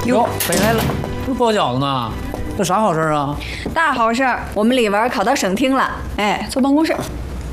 哟，北来了，这包饺子呢？这啥好事啊？ 大好事儿，我们李文考到省厅了，哎，坐办公室。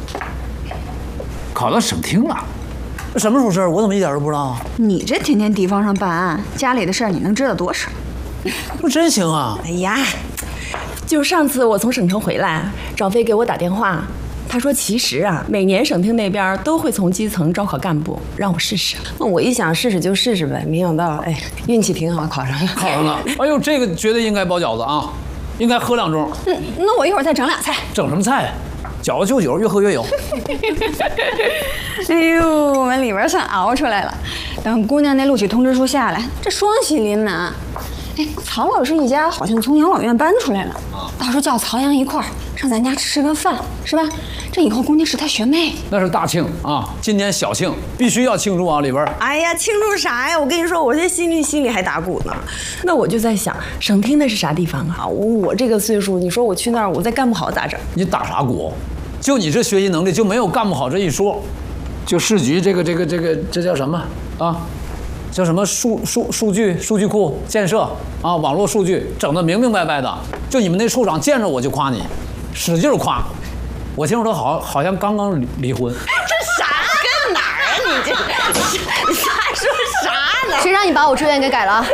考到省厅了？这什么时候事儿？我怎么一点都不知道？ 你这天天地方上办案，家里的事儿你能知道多少？ 不真行啊！ 哎呀，就上次我从省城回来，赵飞给我打电话，他说其实啊，每年省厅那边都会从基层招考干部，让我试试。 那我一想试试就试试呗，没想到哎，运气挺好，考上了。 考上了！哎呦，这个绝对应该包饺子啊，应该喝2盅。 那我一会儿再整俩菜。 整什么菜？饺子就酒，越喝越有。 哎呦，我们李文算熬出来了。等姑娘那录取通知书下来，这双喜临门。哎，曹老师一家好像从养老院搬出来了，到时候叫曹阳一块儿上咱家吃个饭，是吧？这以后姑娘是他学妹。 那是大庆啊，今年小庆必须要庆祝啊，里边。 哎呀，庆祝啥呀？我跟你说，我这心里还打鼓呢。 那我就在想，省厅那是啥地方啊？ 我这个岁数，你说我去那儿，我再干不好咋整？ 你打啥鼓？就你这学习能力，就没有干不好这一说。就市局这叫什么啊？叫什么数据库建设啊，网络数据整得明明白白的。就你们那处长见着我就夸你，使劲夸。我听说他好像刚刚离婚。 这啥跟哪儿啊？你这你瞎说啥呢？ 谁让你把我志愿给改了？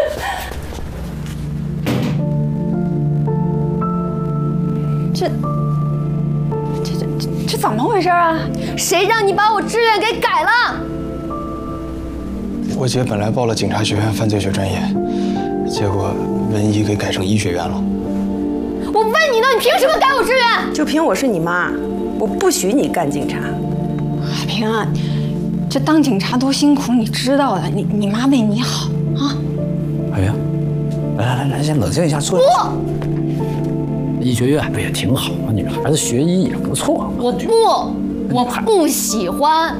这怎么回事啊？ 谁让你把我志愿给改了？ 我姐本来报了警察学院犯罪学专业，结果文医给改成医学院了。 我问你呢，你凭什么改我志愿？ 就凭我是你妈，我不许你干警察。 海平啊，这当警察多辛苦，你知道的。你妈为你好啊。 哎呀，来，先冷静一下，坐。医学院不也挺好吗？女孩子学医也不错。 我不喜欢。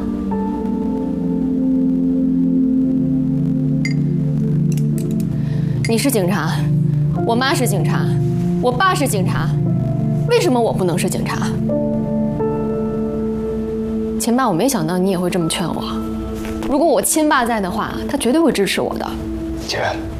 你是警察，我妈是警察，我爸是警察，为什么我不能是警察？亲爸，我没想到你也会这么劝我。如果我亲爸在的话，他绝对会支持我的。 姐。